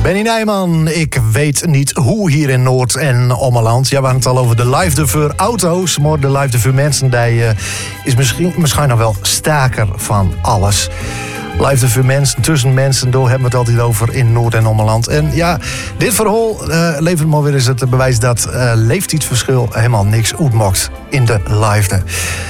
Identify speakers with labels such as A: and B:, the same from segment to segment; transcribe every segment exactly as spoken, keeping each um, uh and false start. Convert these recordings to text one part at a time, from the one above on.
A: Benny Nijman, ik weet niet hoe hier in Noord- en Ommeland. Ja, we hadden het al over de Live voor auto's. Maar de Live voor mensen, die uh, is misschien, misschien nog wel sterker van alles. Live voor mensen, tussen mensen, door hebben we het altijd over in Noord- en Ommeland. En ja, dit verhaal uh, levert maar weer eens het bewijs dat uh, leeftijdsverschil helemaal niks uitmaakt in de live.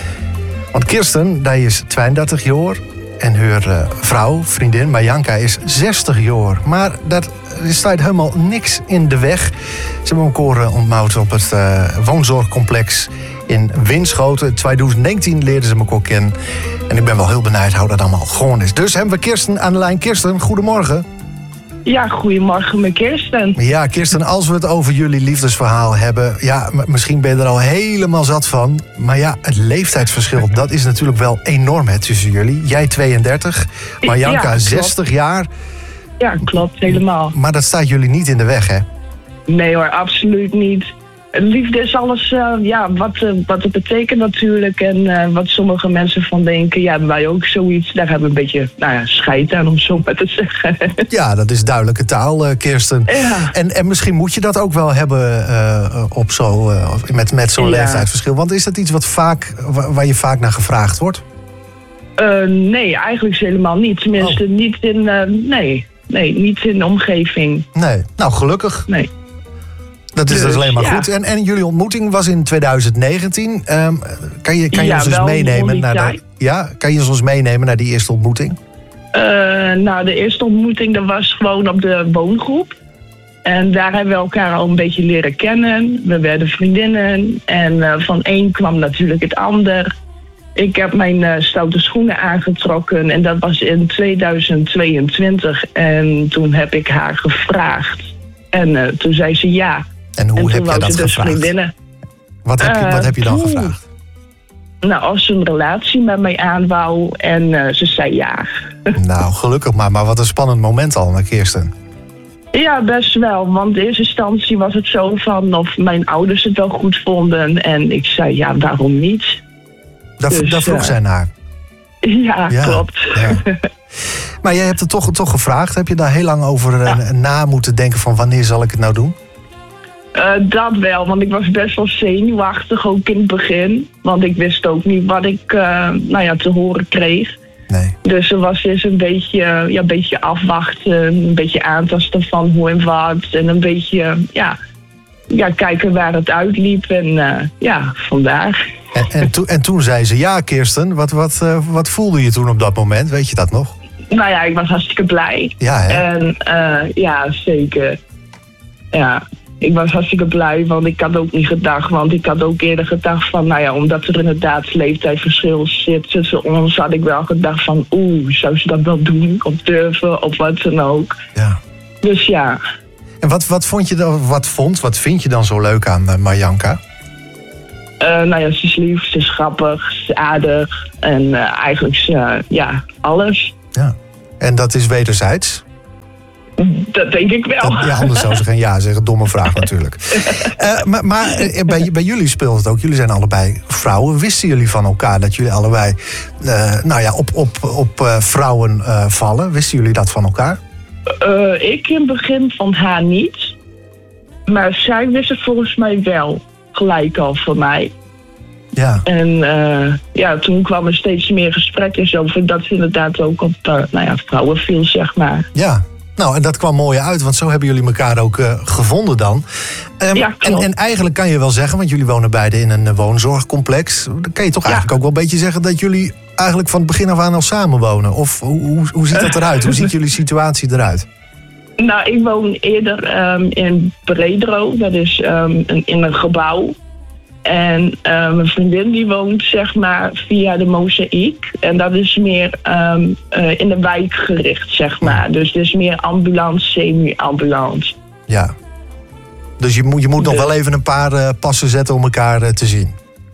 A: Want Kirsten, die is tweeëndertig jaar. En haar uh, vrouw, vriendin, Marjanka, is zestig jaar. Maar dat staat helemaal niks in de weg. Ze hebben elkaar uh, ontmoet op het uh, woonzorgcomplex in Winschoten. In twintig negentien leerden ze elkaar kennen. En ik ben wel heel benieuwd hoe dat allemaal gewoon is. Dus hebben we Kirsten aan de lijn. Kirsten, goedemorgen.
B: Ja, goedemorgen met Kirsten.
A: Ja, Kirsten, als we het over jullie liefdesverhaal hebben... ja, m- misschien ben je er al helemaal zat van. Maar ja, het leeftijdsverschil, dat is natuurlijk wel enorm hè, tussen jullie. Jij tweeëndertig, Marjanka ja, zestig jaar.
B: Ja, klopt, helemaal.
A: Maar dat staat jullie niet in de weg, hè?
B: Nee hoor, absoluut niet. Liefde is alles uh, ja, wat, uh, wat het betekent natuurlijk. En uh, wat sommige mensen van denken, ja, wij ook zoiets. Daar hebben we een beetje nou ja, scheid aan, om zo maar te zeggen.
A: Ja, dat is duidelijke taal, uh, Kirsten.
B: Ja.
A: En, en misschien moet je dat ook wel hebben uh, op zo, uh, met, met zo'n ja. leeftijdsverschil. Want is dat iets wat vaak, waar je vaak naar gevraagd wordt?
B: Uh, nee, eigenlijk helemaal niet. Tenminste, oh. niet in, uh, nee, nee, niet in de omgeving.
A: Nee, nou gelukkig.
B: Nee.
A: Dat is dus, alleen maar
B: ja.
A: goed. En, en jullie ontmoeting was in twintig negentien. Um, kan je, kan je
B: ja,
A: ons eens meenemen naar de, ja, kan je ons meenemen naar die eerste ontmoeting?
B: Uh, nou, de eerste ontmoeting dat was gewoon op de woongroep. En daar hebben we elkaar al een beetje leren kennen. We werden vriendinnen. En uh, van één kwam natuurlijk het ander. Ik heb mijn uh, stoute schoenen aangetrokken. En dat was in tweeduizend tweeëntwintig. En toen heb ik haar gevraagd. En uh, toen zei ze ja.
A: En hoe
B: en
A: heb je dat
B: dus
A: gevraagd? Wat heb, je, wat heb je dan uh, gevraagd?
B: Nou, als ze een relatie met mij aan wou en uh, ze zei ja.
A: Nou, gelukkig maar. Maar wat een spannend moment al, naar Kirsten.
B: Ja, best wel. Want in eerste instantie was het zo van of mijn ouders het wel goed vonden. En ik zei ja, waarom niet?
A: Daar, dus, daar vroeg uh, zij naar?
B: Ja, ja klopt. Ja.
A: Maar jij hebt het toch, toch gevraagd. Heb je daar heel lang over ja. uh, na moeten denken van wanneer zal ik het nou doen?
B: Uh, dat wel, want ik was best wel zenuwachtig ook in het begin. Want ik wist ook niet wat ik uh, nou ja, te horen kreeg.
A: Nee.
B: Dus er was dus een beetje, ja, een beetje afwachten, een beetje aantasten van hoe en wat. En een beetje ja, ja, kijken waar het uitliep. En uh, ja, vandaar.
A: En, en, to, en toen zei ze ja, Kirsten. Wat, wat, uh, wat voelde je toen op dat moment? Weet je dat nog?
B: Nou ja, ik was hartstikke blij.
A: Ja, hè?
B: En uh, ja, zeker. Ja. Ik was hartstikke blij, want ik had ook niet gedacht. Want ik had ook eerder gedacht van, nou ja, omdat er inderdaad leeftijdsverschil zit tussen ons, had ik wel gedacht van, oeh, zou ze dat wel doen? Of durven, of wat dan ook.
A: Ja.
B: Dus ja.
A: En wat, wat vond je dan, wat vond, wat vind je dan zo leuk aan uh, Marjanka?
B: Uh, nou ja, ze is lief, ze is grappig, ze is aardig. En uh, eigenlijk, uh, ja, alles.
A: Ja. En dat is wederzijds?
B: Dat denk ik wel.
A: Dat, ja, anders zou ze geen ja zeggen. Domme vraag natuurlijk. uh, maar maar bij, bij jullie speelt het ook. Jullie zijn allebei vrouwen. Wisten jullie van elkaar dat jullie allebei uh, nou ja, op, op, op uh, vrouwen uh, vallen? Wisten jullie dat van elkaar?
B: Uh, ik in het begin van haar niet. Maar zij wist het volgens mij wel. Gelijk al voor mij.
A: Ja.
B: En uh, ja, toen kwamen steeds meer gesprekken over dat ze inderdaad ook op uh, nou ja, vrouwen viel, zeg maar.
A: Ja. Nou, en dat kwam mooi uit, want zo hebben jullie elkaar ook uh, gevonden dan. Um,
B: ja,
A: en, en eigenlijk kan je wel zeggen, want jullie wonen beide in een uh, woonzorgcomplex. Dan kan je toch ja. eigenlijk ook wel een beetje zeggen dat jullie eigenlijk van het begin af aan al samenwonen. Of hoe, hoe, hoe ziet dat eruit? Hoe ziet jullie situatie eruit?
B: Nou, ik woon eerder um, in Bredero, dat is um, een, in een gebouw. En uh, mijn vriendin die woont zeg maar via de Mozaïek. En dat is meer um, uh, in de wijk gericht, zeg maar. Ja. Dus het is meer ambulant, semi-ambulant.
A: Ja. Dus je moet, je moet dus nog wel even een paar uh, passen zetten om elkaar uh, te zien.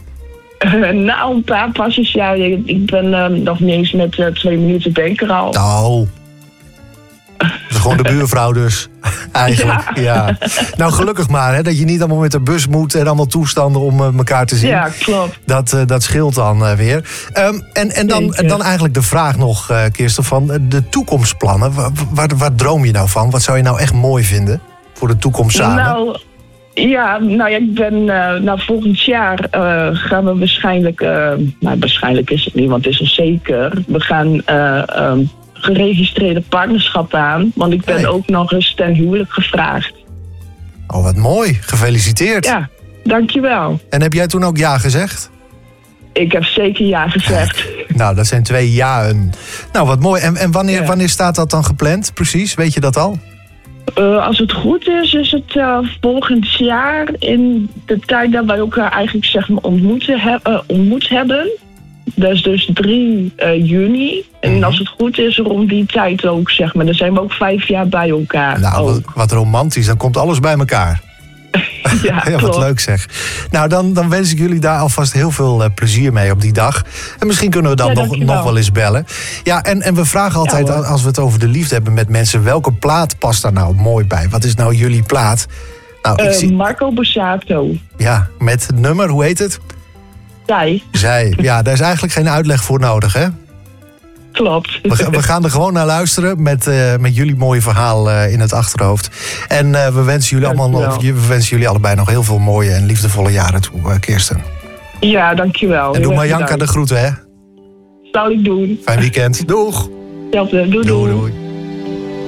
B: Uh, nou, een paar passen, ja. Ik ben uh, nog niet eens met uh, twee minuten ben ik er al.
A: Nou, dat is gewoon de buurvrouw dus, eigenlijk. Ja. ja. Nou, gelukkig maar, hè, dat je niet allemaal met de bus moet... en allemaal toestanden om uh, elkaar te zien.
B: Ja, klopt.
A: Dat, uh, dat scheelt dan uh, weer. Um, en en dan, dan eigenlijk de vraag nog, uh, Kirsten, van de toekomstplannen. Waar, waar, waar droom je nou van? Wat zou je nou echt mooi vinden voor de toekomst samen?
B: Nou, ja, nou ja, ik ben... Uh, nou, volgend jaar uh, gaan we waarschijnlijk... Uh, nou, waarschijnlijk is het niet, want het is al zeker. We gaan... Uh, um, geregistreerde partnerschap aan. Want ik ben hey. ook nog eens ten huwelijk gevraagd.
A: Oh, wat mooi. Gefeliciteerd.
B: Ja, dankjewel.
A: En heb jij toen ook ja gezegd?
B: Ik heb zeker ja gezegd.
A: Nou, dat zijn twee ja'en. Nou, wat mooi. En, en wanneer,
B: ja.
A: wanneer staat dat dan gepland? Precies, weet je dat al?
B: Uh, als het goed is, is het uh, volgend jaar... in de tijd dat wij elkaar eigenlijk zeg maar ontmoeten he- uh, ontmoet hebben... Dat is dus drie uh, juni. En mm-hmm. als het goed is, rond die tijd ook, zeg maar. Dan zijn we ook vijf jaar bij elkaar.
A: Nou, wat, wat romantisch. Dan komt alles bij elkaar.
B: ja,
A: ja, wat leuk zeg. Nou, dan, dan wens ik jullie daar alvast heel veel uh, plezier mee op die dag. En misschien kunnen we dan ja, nog, nog wel eens bellen. Ja, en, en we vragen altijd, ja, als we het over de liefde hebben met mensen... welke plaat past daar nou mooi bij? Wat is nou jullie plaat? Nou,
B: uh,
A: ik zie...
B: Marco Borsato.
A: Ja, met het nummer, hoe heet het?
B: Zij.
A: Zij, ja, daar is eigenlijk geen uitleg voor nodig, hè?
B: Klopt.
A: We, we gaan er gewoon naar luisteren met, uh, met jullie mooie verhaal uh, in het achterhoofd. En uh, we, wensen jullie allemaal nog, we wensen jullie allebei nog heel veel mooie en liefdevolle jaren toe, uh, Kirsten.
B: Ja, dankjewel.
A: En doe maar Janka de groeten, hè?
B: Zal ik doen.
A: Fijn weekend. Doeg.
B: Hetzelfde. Doei, doei.
A: Doei, doei.